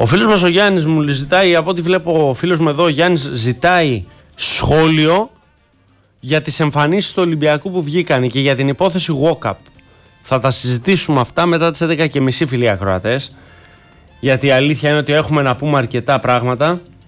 Ο φίλος μας ο Γιάννης μου ζητάει, από ό,τι βλέπω ο φίλος μου εδώ, ο Γιάννης ζητάει σχόλιο για τις εμφανίσεις του Ολυμπιακού που βγήκαν και για την υπόθεση walk-up. Θα τα συζητήσουμε αυτά μετά τις 11:30, φίλοι ακροατές, γιατί η αλήθεια είναι ότι έχουμε να πούμε αρκετά πράγματα.